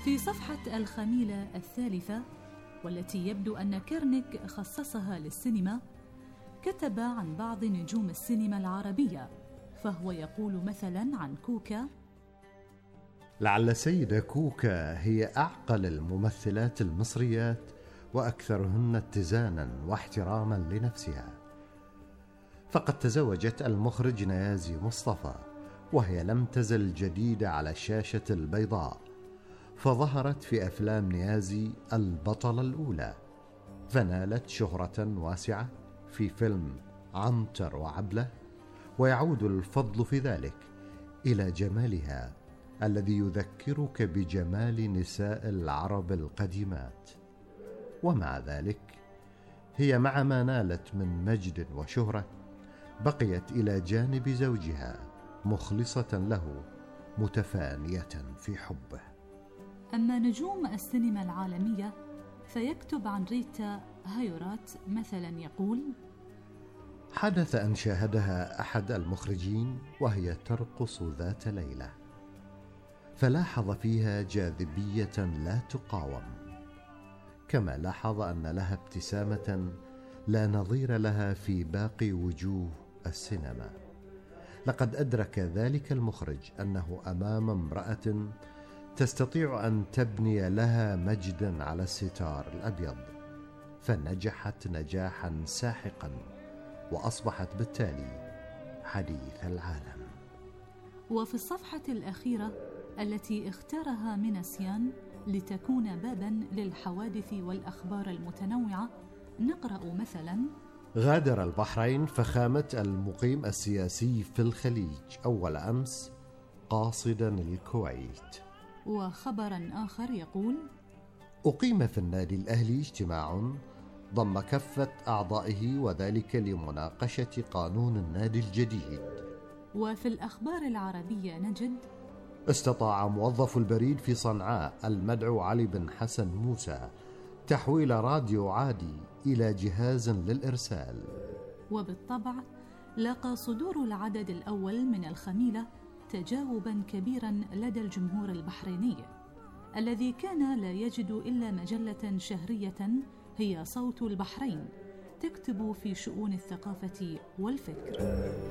في صفحة الخميلة الثالثة، والتي يبدو أن كيرنيك خصصها للسينما، كتب عن بعض نجوم السينما العربية، فهو يقول مثلا عن كوكا: لعل السيدة كوكا هي أعقل الممثلات المصريات وأكثرهن اتزانا واحتراما لنفسها، فقد تزوجت المخرج نيازي مصطفى وهي لم تزل جديدة على الشاشة البيضاء، فظهرت في أفلام نيازي البطلة الأولى، فنالت شهرة واسعة في فيلم عنتر وعبلة، ويعود الفضل في ذلك إلى جمالها الذي يذكرك بجمال نساء العرب القديمات. ومع ذلك هي مع ما نالت من مجد وشهرة بقيت إلى جانب زوجها مخلصة له متفانية في حبه. أما نجوم السينما العالمية فيكتب عن ريتا هايورات مثلا يقول: حدث أن شاهدها أحد المخرجين وهي ترقص ذات ليلة، فلاحظ فيها جاذبية لا تقاوم، كما لاحظ أن لها ابتسامة لا نظير لها في باقي وجوه السينما. لقد أدرك ذلك المخرج أنه أمام امرأة تستطيع أن تبني لها مجدا على الستار الأبيض، فنجحت نجاحا ساحقا وأصبحت بالتالي حديث العالم. وفي الصفحة الأخيرة التي اختارها ميناسيان لتكون بابا للحوادث والأخبار المتنوعة نقرأ مثلا: غادر البحرين فخامة المقيم السياسي في الخليج أول أمس قاصدا الكويت. وخبرا آخر يقول: أقيم في النادي الأهلي اجتماع ضم كافة أعضائه وذلك لمناقشة قانون النادي الجديد. وفي الأخبار العربية نجد: استطاع موظف البريد في صنعاء المدعو علي بن حسن موسى تحويل راديو عادي إلى جهاز للإرسال. وبالطبع لاقى صدور العدد الأول من الخميلة تجاوبا كبيرا لدى الجمهور البحريني، الذي كان لا يجد إلا مجلة شهرية هي صوت البحرين تكتب في شؤون الثقافة والفكر.